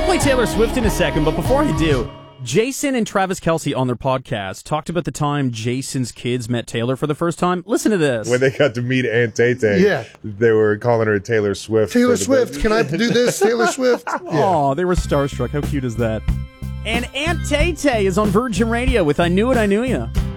play Taylor Swift in a second, but before I do, Jason and Travis Kelce on their podcast talked about the time Jason's kids met Taylor for the first time. Listen to this. When they got to meet Aunt Tay-Tay, they were calling her Taylor Swift. Taylor Swift, can I do this? Taylor Swift. Oh, they were starstruck. How cute is that? And Aunt Tay-Tay is on Virgin Radio with I Knew It, I Knew Ya.